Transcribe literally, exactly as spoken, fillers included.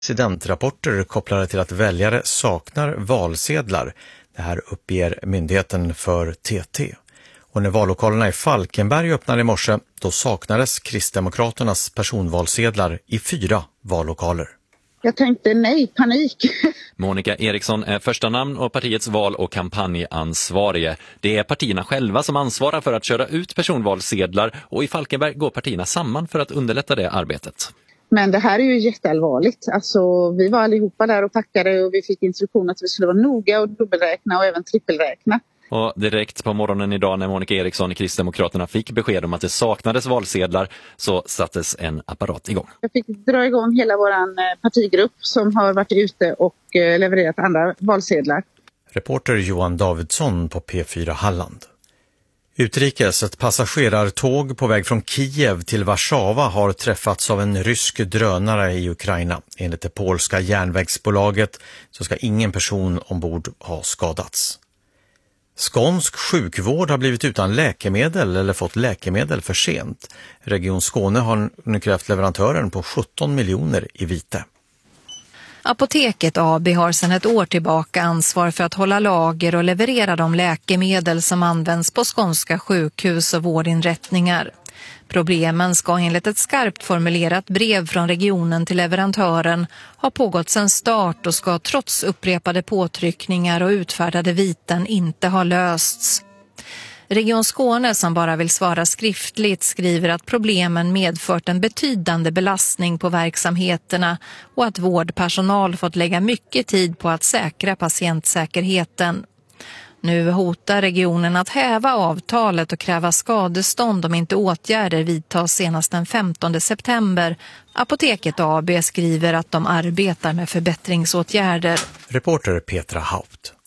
Incidentrapporter kopplade till att väljare saknar valsedlar. Det här uppger myndigheten för T T. Och när vallokalerna i Falkenberg öppnade i morse, då saknades Kristdemokraternas personvalsedlar i fyra vallokaler. Jag tänkte nej, panik. Monica Eriksson är första namn och partiets val- och kampanjansvarige. Det är partierna själva som ansvarar för att köra ut personvalsedlar och i Falkenberg går partierna samman för att underlätta det arbetet. Men det här är ju jätteallvarligt. Alltså, vi var allihopa där och packade och vi fick instruktion att vi skulle vara noga och dubbelräkna och även trippelräkna. Och direkt på morgonen idag när Monica Eriksson i Kristdemokraterna fick besked om att det saknades valsedlar så sattes en apparat igång. Jag fick dra igång hela vår partigrupp som har varit ute och levererat andra valsedlar. Reporter Johan Davidsson på P fyra Halland. Utrikes, ett passagerartåg på väg från Kiev till Warszawa har träffats av en rysk drönare i Ukraina. Enligt det polska järnvägsbolaget så ska ingen person ombord ha skadats. Skånsk sjukvård har blivit utan läkemedel eller fått läkemedel för sent. Region Skåne har nu krävt leverantören på sjutton miljoner i vite. Apoteket A B har sedan ett år tillbaka ansvar för att hålla lager och leverera de läkemedel som används på skånska sjukhus och vårdinrättningar. Problemen ska enligt ett skarpt formulerat brev från regionen till leverantören ha pågått sedan start och ska trots upprepade påtryckningar och utfärdade viten inte ha lösts. Region Skåne, som bara vill svara skriftligt, skriver att problemen medfört en betydande belastning på verksamheterna och att vårdpersonal fått lägga mycket tid på att säkra patientsäkerheten. Nu hotar regionen att häva avtalet och kräva skadestånd om inte åtgärder vidtas senast den femtonde september. Apoteket A B skriver att de arbetar med förbättringsåtgärder. Reporter Petra Haupt.